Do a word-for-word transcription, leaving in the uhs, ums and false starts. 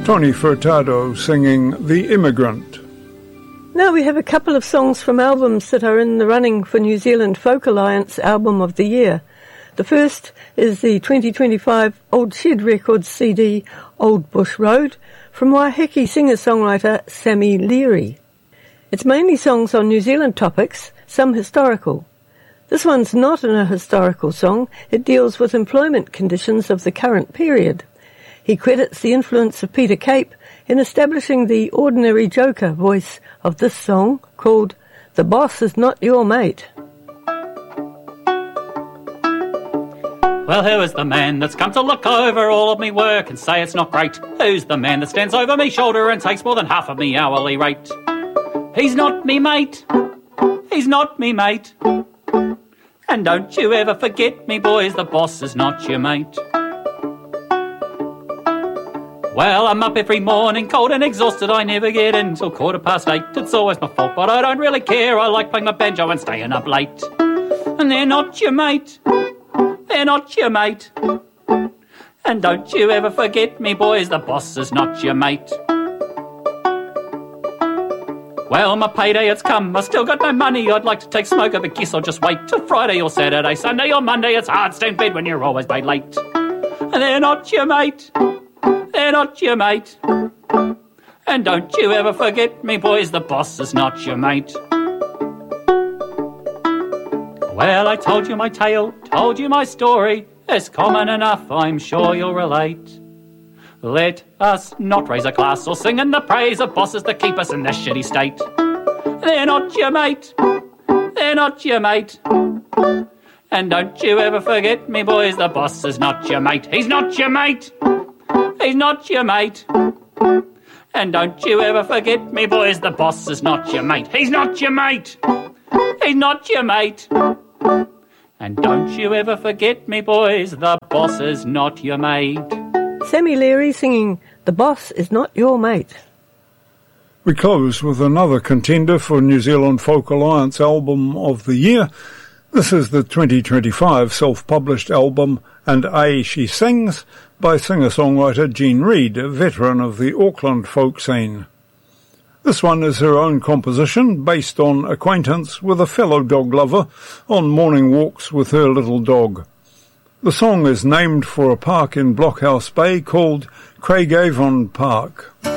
Tony Furtado singing The Immigrant. Now we have a couple of songs from albums that are in the running for New Zealand Folk Alliance Album of the Year. The first is the twenty twenty-five Old Shed Records C D Old Bush Road from Waiheke singer-songwriter Sammy Leary. It's mainly songs on New Zealand topics, some historical. This one's not a historical song. It deals with employment conditions of the current period. He credits the influence of Peter Cape in establishing the ordinary joker voice of this song called The Boss Is Not Your Mate. Well, who is the man that's come to look over all of me work and say it's not great? Who's the man that stands over me shoulder and takes more than half of me hourly rate? He's not me mate, he's not me mate. And don't you ever forget me, boys, the boss is not your mate. Well, I'm up every morning, cold and exhausted, I never get in till quarter past eight. It's always my fault, but I don't really care, I like playing my banjo and staying up late. And they're not your mate, they're not your mate. And don't you ever forget me, boys, the boss is not your mate. Well, my payday, it's come, I still got no money, I'd like to take smoke, but guess I'll just wait till Friday or Saturday, Sunday or Monday. It's hard to stay in bed when you're always paid late. And they're not your mate, they're not your mate. And don't you ever forget me, boys, the boss is not your mate. Well, I told you my tale, told you my story. It's common enough, I'm sure you'll relate. Let us not raise a glass or sing in the praise of bosses that keep us in this shitty state. They're not your mate, they're not your mate. And don't you ever forget me, boys, the boss is not your mate. He's not your mate, he's not your mate. And don't you ever forget me, boys, the boss is not your mate. He's not your mate, he's not your mate. And don't you ever forget me, boys, the boss is not your mate. Sammy Leary singing The Boss Is Not Your Mate. We close with another contender for New Zealand Folk Alliance Album of the Year. This is the twenty twenty-five self-published album And A She Sings by singer-songwriter Jean Reid, a veteran of the Auckland folk scene. This one is her own composition based on acquaintance with a fellow dog lover on morning walks with her little dog. The song is named for a park in Blockhouse Bay called Craigavon Park.